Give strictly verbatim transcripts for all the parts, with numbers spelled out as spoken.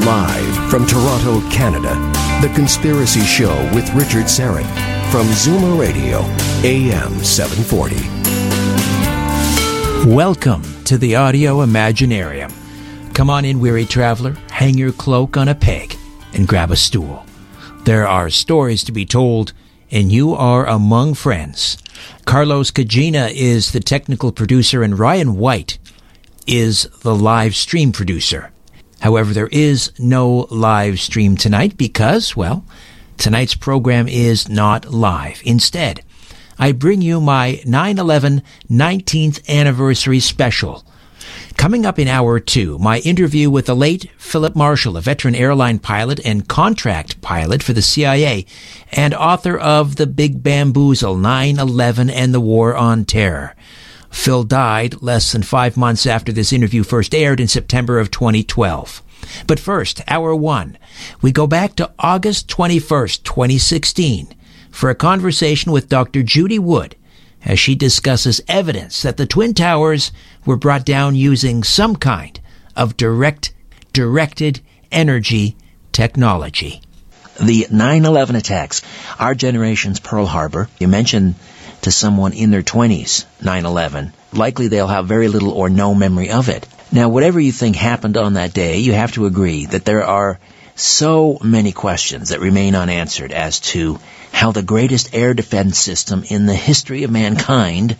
Live from Toronto, Canada, The Conspiracy Show with Richard Syrett from Zoomer Radio, A M seven forty. Welcome to the Audio Imaginarium. Come on in, weary traveler, hang your cloak on a peg, and grab a stool. There are stories to be told, and you are among friends. Carlos Cagina is the technical producer, and Ryan White is the live stream producer. However, there is no live stream tonight because, well, tonight's program is not live. Instead, I bring you my nine eleven nineteenth anniversary special. Coming up in hour two, my interview with the late Philip Marshall, a veteran airline pilot and contract pilot for the C I A, and author of The Big Bamboozle, nine eleven and the War on Terror. Phil died less than five months after this interview first aired in September of twenty twelve. But first, hour one, we go back to August twenty-first, twenty sixteen, for a conversation with Doctor Judy Wood, as she discusses evidence that the Twin Towers were brought down using some kind of direct, directed energy technology. The nine eleven attacks, our generation's Pearl Harbor. You mentioned to someone in their twenties, nine eleven, likely they'll have very little or no memory of it. Now, whatever you think happened on that day, you have to agree that there are so many questions that remain unanswered as to how the greatest air defense system in the history of mankind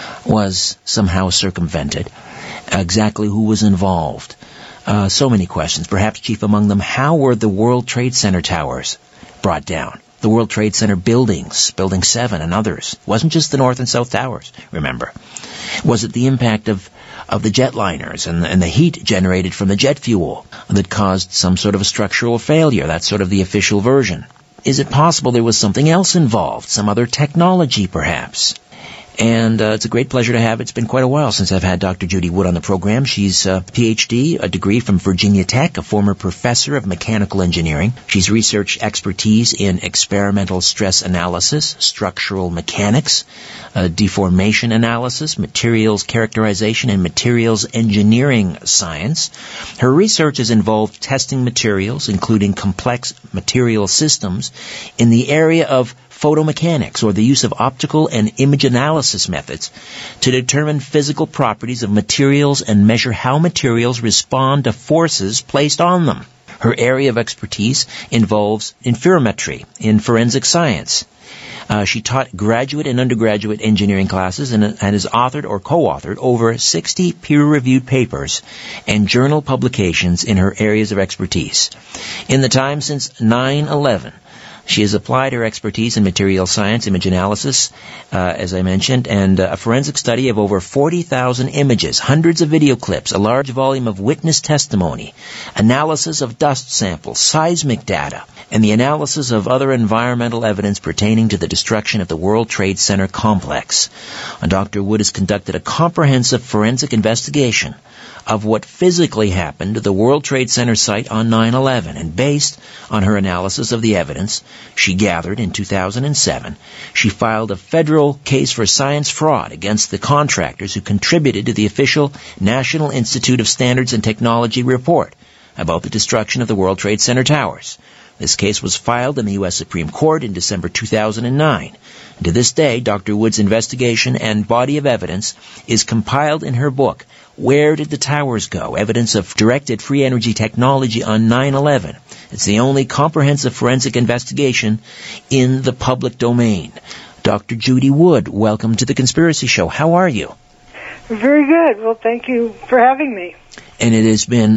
was somehow circumvented, exactly who was involved. Uh, so many questions, perhaps chief among them, how were the World Trade Center towers brought down? The World Trade Center buildings, Building seven and others. It wasn't just the North and South Towers, remember. Was it the impact of, of the jetliners and, and the heat generated from the jet fuel that caused some sort of a structural failure? That's sort of the official version. Is it possible there was something else involved, some other technology perhaps? And uh, it's a great pleasure to have. It's been quite a while since I've had Doctor Judy Wood on the program. She's a P H D, a degree from Virginia Tech, a former professor of mechanical engineering. She's research expertise in experimental stress analysis, structural mechanics, uh, deformation analysis, materials characterization, and materials engineering science. Her research has involved testing materials, including complex material systems, in the area of photomechanics, or the use of optical and image analysis methods to determine physical properties of materials and measure how materials respond to forces placed on them. Her area of expertise involves interferometry in forensic science. Uh, she taught graduate and undergraduate engineering classes and, and has authored or co-authored over sixty peer-reviewed papers and journal publications in her areas of expertise. In the time since nine eleven, she has applied her expertise in material science, image analysis, uh, as I mentioned, and uh, a forensic study of over forty thousand images, hundreds of video clips, a large volume of witness testimony, analysis of dust samples, seismic data, and the analysis of other environmental evidence pertaining to the destruction of the World Trade Center complex. And Doctor Wood has conducted a comprehensive forensic investigation of what physically happened to the World Trade Center site on nine eleven, and based on her analysis of the evidence she gathered in two thousand seven, she filed a federal case for science fraud against the contractors who contributed to the official National Institute of Standards and Technology report about the destruction of the World Trade Center towers. This case was filed in the U S Supreme Court in December two thousand nine. And to this day, Doctor Wood's investigation and body of evidence is compiled in her book, Where Did the Towers Go? Evidence of Directed Free Energy Technology on nine eleven. It's the only comprehensive forensic investigation in the public domain. Doctor Judy Wood, welcome to The Conspiracy Show. How are you? Very good. Well, thank you for having me. And it has been,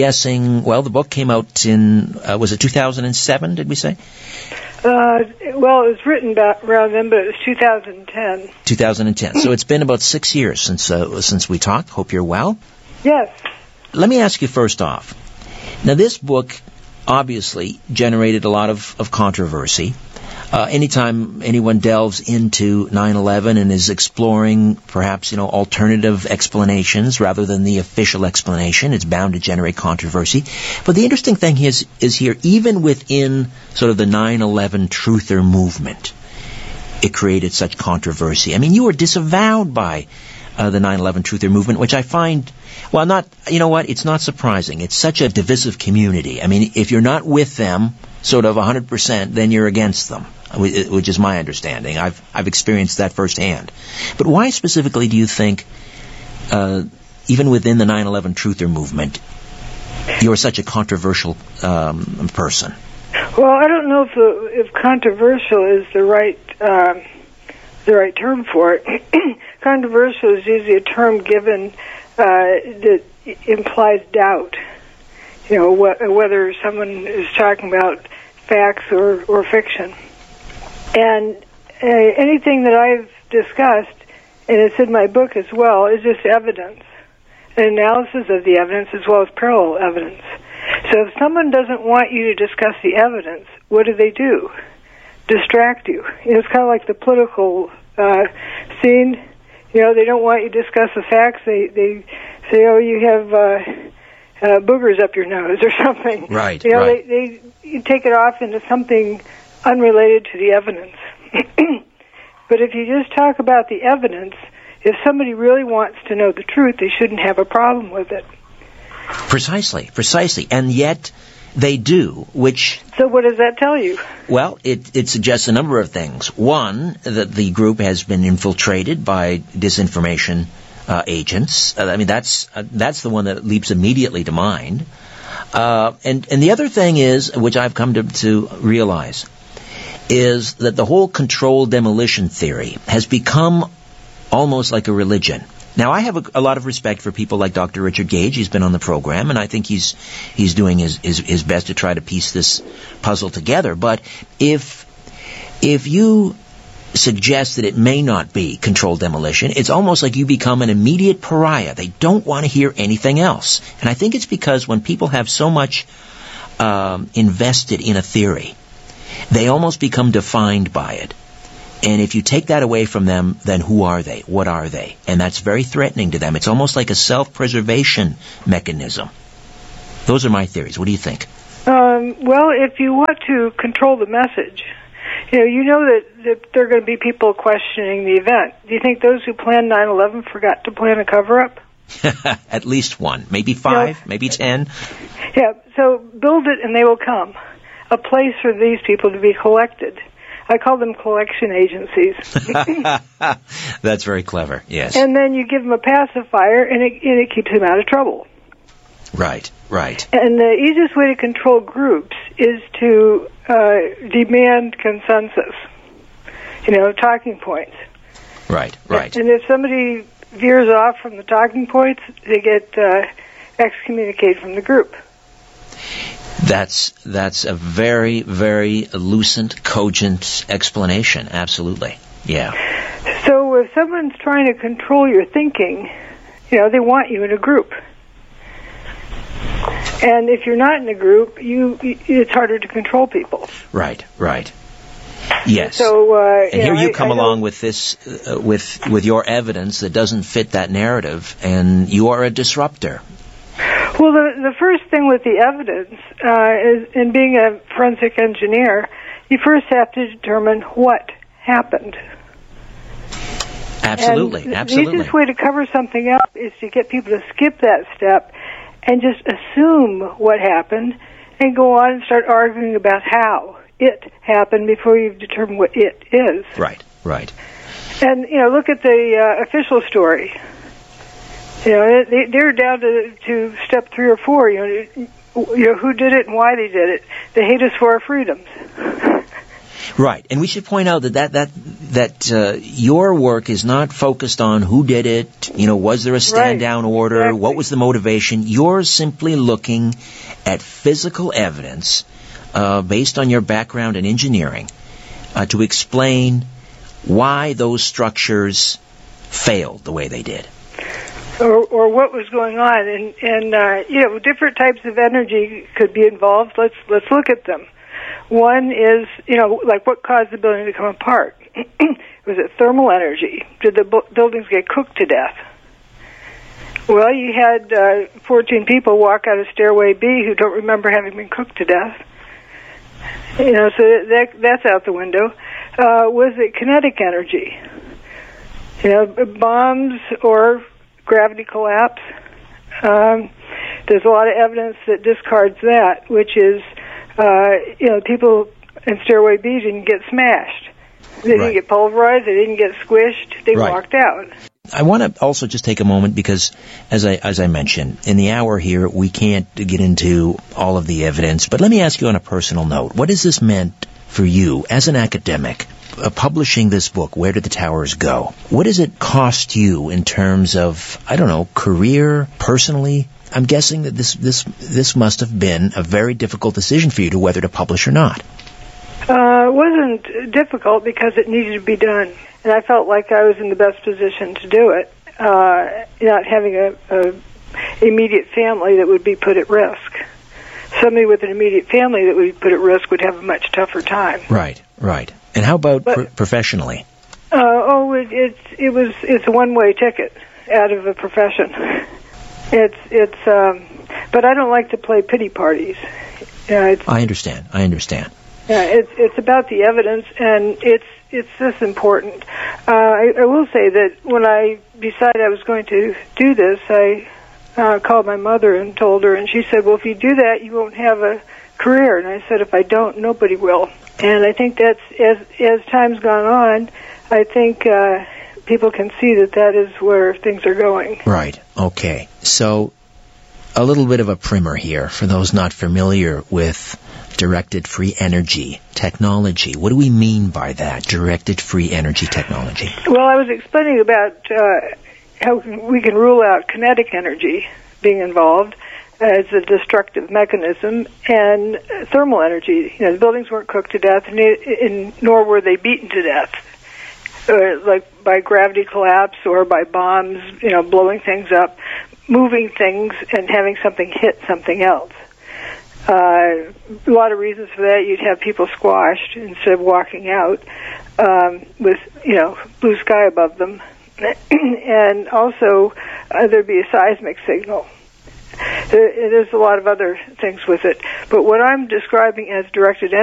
I'm guessing, well, the book came out in, uh, was it two thousand seven, did we say? Uh, well, it was written back around then, but it was two thousand ten. two thousand ten. So it's been about six years since uh, since we talked. Hope you're well. Yes. Let me ask you first off. Now, this book obviously generated a lot of, of controversy. Uh, anytime anyone delves into nine eleven and is exploring perhaps, you know, alternative explanations rather than the official explanation, it's bound to generate controversy. But the interesting thing is, is here, even within sort of the nine eleven truther movement, it created such controversy. I mean, you were disavowed by uh, the nine eleven Truther movement, which I find, well, not, you know what, it's not surprising. It's such a divisive community. I mean, if you're not with them, sort of one hundred percent, then you're against them, which is my understanding. I've I've experienced that firsthand. But why specifically do you think, uh, even within the nine eleven Truther movement, you're such a controversial um, person? Well, I don't know if the, if controversial is the right um, the right term for it. Controversial is usually a term given uh, that implies doubt. You know, wh- whether someone is talking about facts or, or fiction. And uh, anything that I've discussed, and it's in my book as well, is just evidence, an analysis of the evidence as well as parallel evidence. So if someone doesn't want you to discuss the evidence, what do they do? Distract you. You know, it's kind of like the political uh, scene. You know, they don't want you to discuss the facts. They they say, oh, you have uh, uh, boogers up your nose or something. Right, You know, right. they, they you take it off into something unrelated to the evidence. But if you just talk about the evidence, if somebody really wants to know the truth, they shouldn't have a problem with it. Precisely, precisely. And yet they do, which... So what does that tell you? Well, it, it suggests a number of things. One, that the group has been infiltrated by disinformation uh, agents. Uh, I mean, that's uh, that's the one that leaps immediately to mind. Uh, and, and the other thing is, which I've come to, to realize, is that the whole controlled demolition theory has become almost like a religion. Now, I have a, a lot of respect for people like Doctor Richard Gage. He's been on the program, and I think he's he's doing his, his, his best to try to piece this puzzle together. But if if you suggest that it may not be controlled demolition, it's almost like you become an immediate pariah. They don't want to hear anything else. And I think it's because when people have so much um, invested in a theory, they almost become defined by it. And if you take that away from them, then who are they? What are they? And that's very threatening to them. It's almost like a self-preservation mechanism. Those are my theories. What do you think? Um, well, if you want to control the message, you know, you know that, that there are going to be people questioning the event. Do you think those who planned nine eleven forgot to plan a cover-up? At least one. Maybe five, yeah. maybe ten. Yeah, so build it and they will come. A place for these people to be collected. I call them collection agencies. That's very clever, yes. And then you give them a pacifier, and it, and it keeps them out of trouble. Right, right. And the easiest way to control groups is to uh, demand consensus, you know, talking points. Right, right. And if somebody veers off from the talking points, they get uh, excommunicated from the group. That's that's a very, very lucent, cogent explanation. Absolutely. Yeah. So if someone's trying to control your thinking, you know, they want you in a group. And if you're not in a group, you it's harder to control people. Right, right. Yes. So uh, and here know, you I, come I along with this, uh, with with your evidence that doesn't fit that narrative, and you are a disruptor. Well, the, the first thing with the evidence uh, is, in being a forensic engineer, you first have to determine what happened. Absolutely, and absolutely. The easiest way to cover something up is to get people to skip that step and just assume what happened and go on and start arguing about how it happened before you've determined what it is. Right, right. And, you know, look at the uh, official story. You know, they, they're down to, to step three or four. You know, you know, who did it and why they did it. They hate us for our freedoms. Right, and we should point out that that that, that uh, your work is not focused on who did it. You know, was there a stand-down right. order? Exactly. What was the motivation? You're simply looking at physical evidence uh, based on your background in engineering uh, to explain why those structures failed the way they did. Or, or what was going on, and and uh, you know, different types of energy could be involved. Let's let's look at them. One is, you know, like what caused the building to come apart? Was it thermal energy? Did the bu- buildings get cooked to death? Well, you had uh, fourteen people walk out of stairway B who don't remember having been cooked to death. You know, so that that's out the window. Uh, was it kinetic energy? You know, bombs or gravity collapse. Um, there's a lot of evidence that discards that, which is, uh, you know, people in Stairway B didn't get smashed. They didn't Right. get pulverized. They didn't get squished. They Right. walked out. I want to also just take a moment because, as I as I mentioned, in the hour here, we can't get into all of the evidence. But let me ask you on a personal note, what has this meant for you as an academic, uh, publishing this book, Where Did the Towers Go? What does it cost you in terms of, I don't know, career, personally? I'm guessing that this this this must have been a very difficult decision for you to whether to publish or not. Uh, it wasn't difficult because it needed to be done. And I felt like I was in the best position to do it, uh, not having a, a immediate family that would be put at risk. Somebody with an immediate family that would be put at risk would have a much tougher time. Right, right. And how about But- pro- professionally? Uh, oh, it, it's it was it's a one-way ticket out of a profession. It's it's, um, but I don't like to play pity parties. Uh, it's, I understand. I understand. Yeah, it's it's about the evidence, and it's it's this important. Uh, I, I will say that when I decided I was going to do this, I uh, called my mother and told her, and she said, "Well, if you do that, you won't have a career." And I said, "If I don't, nobody will." And I think that's as as time's gone on, I think uh, people can see that that is where things are going. Right. Okay. So, a little bit of a primer here for those not familiar with directed free energy technology. What do we mean by that, directed free energy technology? Well, I was explaining about uh, how we can rule out kinetic energy being involved as a destructive mechanism, and thermal energy. You know, the buildings weren't cooked to death, and, and nor were they beaten to death, uh, like by gravity collapse or by bombs, you know, blowing things up, moving things, and having something hit something else. Uh, a lot of reasons for that. You'd have people squashed instead of walking out um, with, you know, blue sky above them. And also, uh, there'd be a seismic signal. There, there's a lot of other things with it. But what I'm describing as directed